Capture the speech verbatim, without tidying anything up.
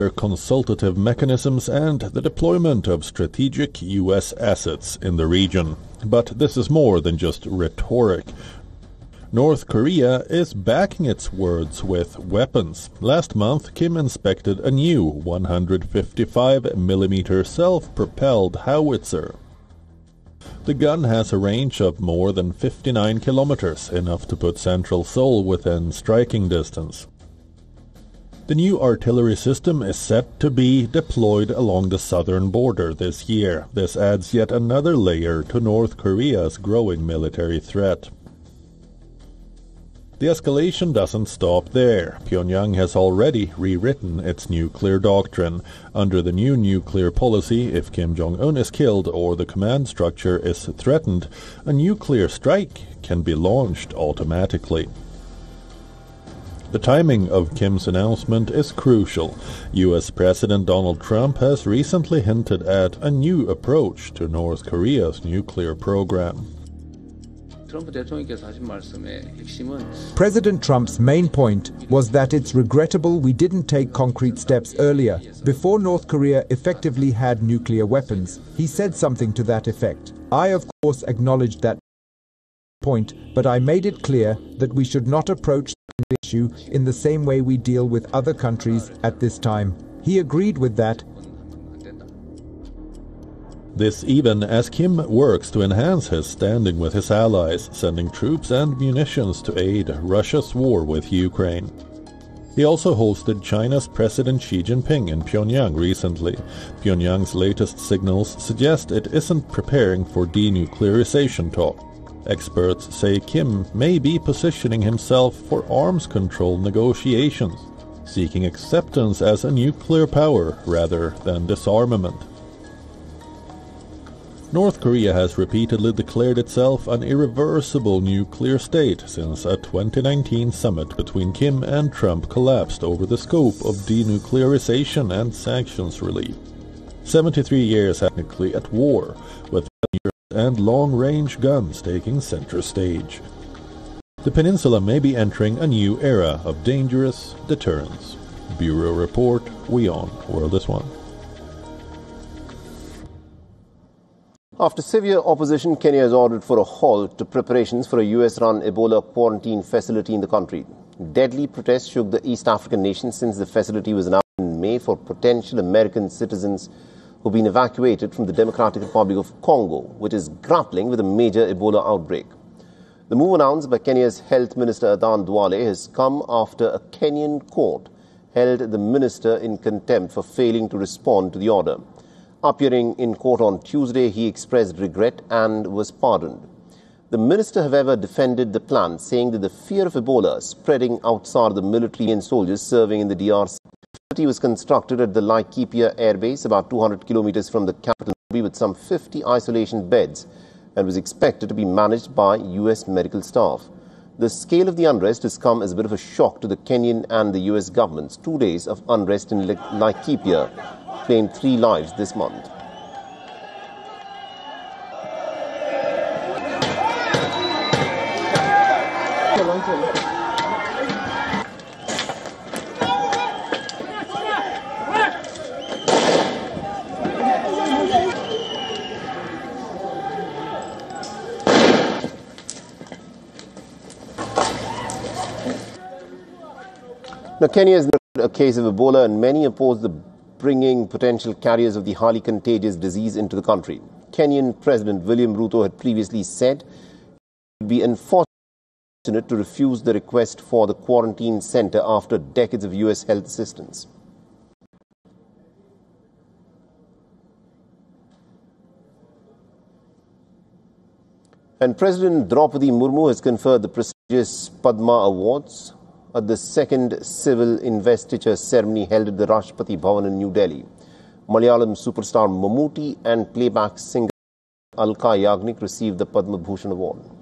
consultative mechanisms and the deployment of strategic U S assets in the region. But this is more than just rhetoric. North Korea is backing its words with weapons. Last month, Kim inspected a new one hundred fifty-five millimeter self-propelled howitzer. The gun has a range of more than fifty-nine kilometers, enough to put central Seoul within striking distance. The new artillery system is set to be deployed along the southern border this year. This adds yet another layer to North Korea's growing military threat. The escalation doesn't stop there. Pyongyang has already rewritten its nuclear doctrine. Under the new nuclear policy, if Kim Jong-un is killed or the command structure is threatened, a nuclear strike can be launched automatically. The timing of Kim's announcement is crucial. U S President Donald Trump has recently hinted at a new approach to North Korea's nuclear program. President Trump's main point was that it's regrettable we didn't take concrete steps earlier, before North Korea effectively had nuclear weapons. He said something to that effect. I, of course, acknowledged that point, but I made it clear that we should not approach the issue in the same way we deal with other countries at this time. He agreed with that. This even as Kim works to enhance his standing with his allies, sending troops and munitions to aid Russia's war with Ukraine. He also hosted China's President Xi Jinping in Pyongyang recently. Pyongyang's latest signals suggest it isn't preparing for denuclearization talk. Experts say Kim may be positioning himself for arms control negotiations, seeking acceptance as a nuclear power rather than disarmament. North Korea has repeatedly declared itself an irreversible nuclear state since a twenty nineteen summit between Kim and Trump collapsed over the scope of denuclearization and sanctions relief. seventy-three years technically at war, with and long-range guns taking center stage. The peninsula may be entering a new era of dangerous deterrence. Bureau Report, WION, World is One. After severe opposition, Kenya has ordered for a halt to preparations for a U S-run Ebola quarantine facility in the country. Deadly protests shook the East African nation since the facility was announced in May for potential American citizens who've been evacuated from the Democratic Republic of Congo, which is grappling with a major Ebola outbreak. The move announced by Kenya's Health Minister Adan Duale has come after a Kenyan court held the minister in contempt for failing to respond to the order. Appearing in court on Tuesday, he expressed regret and was pardoned. The minister, however, defended the plan, saying that the fear of Ebola spreading outside the military and soldiers serving in the D R C. The facility was constructed at the Laikipia Air Base, about two hundred kilometers from the capital, with some fifty isolation beds, and was expected to be managed by U S medical staff. The scale of the unrest has come as a bit of a shock to the Kenyan and the U S governments. Two days of unrest in Laikipia claimed three lives this month. Now, Kenya is a case of Ebola, and many oppose the bringing potential carriers of the highly contagious disease into the country. Kenyan President William Ruto had previously said it would be unfortunate to refuse the request for the quarantine center after decades of U S health assistance. And President Draupadi Murmu has conferred the prestigious Padma Awards at the second civil investiture ceremony held at the Rashtrapati Bhavan in New Delhi. Malayalam superstar Mammootty and playback singer Alka Yagnik received the Padma Bhushan Award.